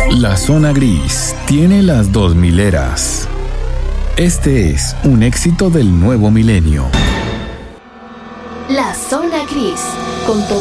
La zona gris tiene las 2000 eras. Este es un éxito del nuevo milenio. La zona gris, con